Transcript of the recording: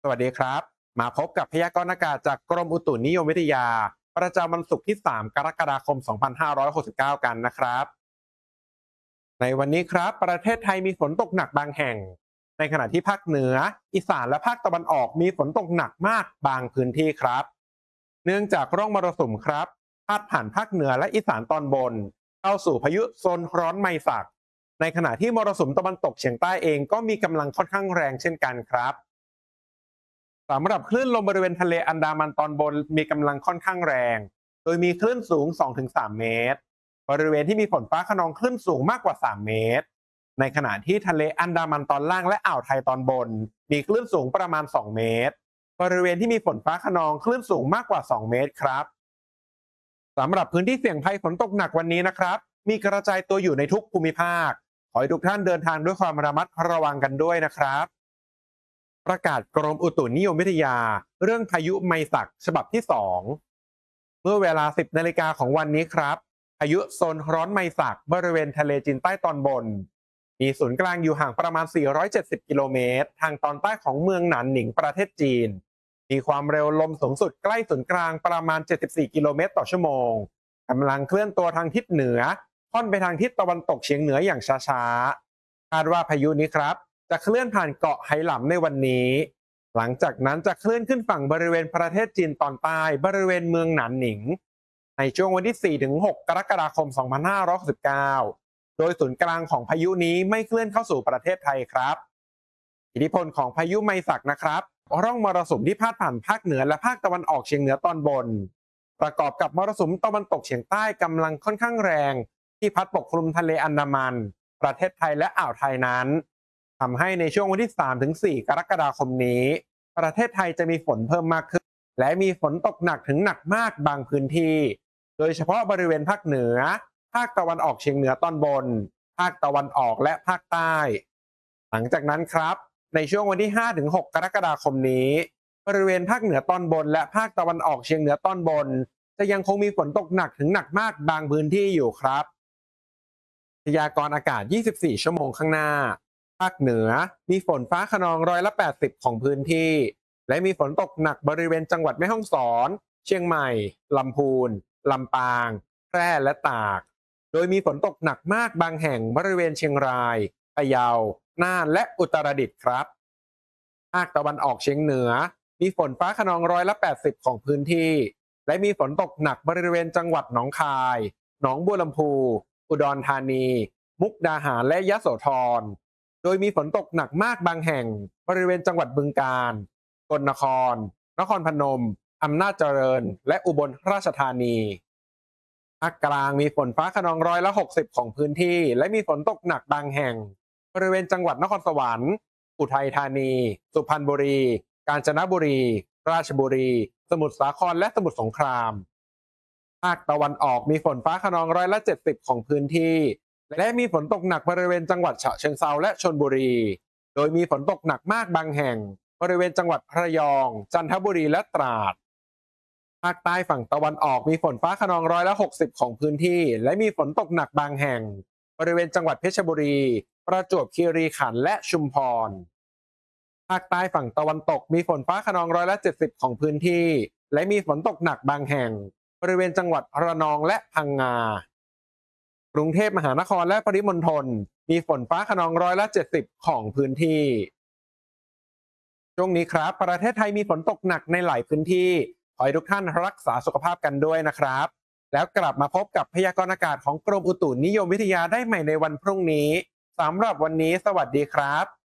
สวัสดีครับมาพบกับพยากรณ์อากาศจากกรมอุตุนิยมวิทยาประจำวันศุกร์ที่3กรกฎาคม2569กันนะครับในวันนี้ครับประเทศไทยมีฝนตกหนักบางแห่งในขณะที่ภาคเหนืออีสานและภาคตะวันออกมีฝนตกหนักมากบางพื้นที่ครับเนื่องจากร่องมรสุมครับพาดผ่านภาคเหนือและอีสานตอนบนเข้าสู่พายุโซนร้อนไมศักในขณะที่มรสุมตะวันตกเฉียงใต้เองก็มีกำลังค่อนข้างแรงเช่นกันครับ สำหรับคลื่นลมบริเวณทะเลอันดามันตอนบนมีกำลังค่อนข้างแรง โดยมีคลื่นสูง 2-3 เมตร บริเวณที่มีฝนฟ้าคะนองคลื่นสูงมากกว่า 3 เมตร ในขณะที่ทะเลอันดามันตอนล่างและอ่าวไทยตอนบนมีคลื่นสูงประมาณ 2 เมตร บริเวณที่มีฝนฟ้าคะนองคลื่นสูงมากกว่า 2 เมตรครับสำหรับพื้นที่เสี่ยงภัยฝนตกหนักวันนี้นะครับมีกระจายตัวอยู่ในทุกภูมิภาคขอให้ทุกท่านเดินทางด้วยความระมัดระวังกันด้วยนะครับ ประกาศกรมอุตุนิยมวิทยาเรื่องพายุไมศักฉบับที่2เมื่อเวลา 10 นาฬิกาของวันนี้ครับพายุโซนร้อนไมศักบริเวณทะเลจีนใต้ตอนบนมีศูนย์กลางอยู่ห่างประมาณ 470 กิโลเมตรทางตอนใต้ของเมืองหนานหนิงประเทศจีนมีความเร็วลมสูงสุดใกล้ศูนย์กลางประมาณ 74 กิโลเมตรต่อชั่วโมงกำลังเคลื่อนตัวทางทิศเหนือค่อนไปทางทิศตะวันตกเฉียงเหนืออย่างช้าๆคาดว่าพายุนี้ครับจะเคลื่อนผ่านเกาะไหหลำในวันนี้ หลังจากนั้นจะเคลื่อนขึ้นฝั่งบริเวณประเทศจีนตอนใต้บริเวณเมืองหนานหนิงในช่วงวันที่ 4-6 กรกฎาคม 2569 โดยศูนย์กลางของพายุนี้ไม่เคลื่อนเข้าสู่ประเทศไทยครับอิทธิพลของพายุไมศักนะครับร่องมรสุมที่พาดผ่านภาคเหนือและภาคตะวันออกเฉียงเหนือตอนบนประกอบกับมรสุมตะวันตกเฉียงใต้กำลังค่อนข้างแรงที่พัดปกคลุมทะเลอันดามันประเทศไทยและอ่าวไทยนั้น ทำให้ในช่วงวันที่ 3-4 กรกฎาคมนี้ประเทศไทยจะมีฝนเพิ่มมากขึ้นและมีฝนตกหนักถึงหนักมากบางพื้นที่โดยเฉพาะบริเวณภาคเหนือภาคตะวันออกเฉียงเหนือตอนบนภาคตะวันออกและภาคใต้หลังจากนั้นครับในช่วงวันที่ 5-6 กรกฎาคมนี้บริเวณภาคเหนือตอนบนและภาคตะวันออกเฉียงเหนือตอนบนจะยังคงมีฝนตกหนักถึงหนักมากบางพื้นที่อยู่ครับพยากรณ์อากาศ 24 ชั่วโมงข้างหน้า ภาคเหนือมีฝนฟ้าคะนอง80%ของพื้นที่และมีฝนตกหนักบริเวณจังหวัดแม่ฮ่องสอนเชียงใหม่ลำพูนลำปางแพร่และตากโดยมีฝนตกหนักมากบางแห่งบริเวณเชียงรายพะเยาน่านและอุตรดิตถ์ครับภาคตะวันออกเฉียงเหนือมีฝนฟ้าคะนอง80%ของพื้นที่และมีฝนตกหนักบริเวณจังหวัดหนองคายหนองบัวลำพูอุดรธานีมุกดาหารและยโสธร โดยมีฝนตกหนักมากบางแห่งบริเวณจังหวัดบึงกาฬสกลนครนครพนมอำนาจเจริญและอุบลราชธานีภาคกลางมีฝนฟ้าคะนอง60%ของพื้นที่และมีฝนตกหนักบางแห่งบริเวณจังหวัดนครสวรรค์อุทัยธานีสุพรรณบุรีกาญจนบุรีราชบุรีสมุทรสาครและสมุทรสงครามภาคตะวันออกมีฝนฟ้าคะนอง70%ของพื้นที่ และมีฝนตกหนักบริเวณจังหวัดฉะเชิงเทราและชลบุรี โดยมีฝนตกหนักมากบางแห่งบริเวณจังหวัดระยอง จันทบุรีและตราด ภาคใต้ฝั่งตะวันออกมีฝนฟ้าคะนอง60%ของพื้นที่และมีฝนตกหนักบางแห่งบริเวณจังหวัดเพชรบุรีประจวบคีรีขันธ์และชุมพร ภาคใต้ฝั่งตะวันตกมีฝนฟ้าคะนอง70%ของพื้นที่และมีฝนตกหนักบางแห่งบริเวณจังหวัดระนองและพังงากรุงเทพมหานครและปริมณฑลมีฝนฟ้าคะนอง70%ของพื้นที่ช่วงนี้ครับประเทศไทยมีฝนตกหนักในหลายพื้นที่ขอให้ทุกท่านรักษาสุขภาพกันด้วยนะครับแล้วกลับมาพบกับพยากรณ์อากาศของกรมอุตุนิยมวิทยาได้ใหม่ในวันพรุ่งนี้สำหรับวันนี้สวัสดีครับ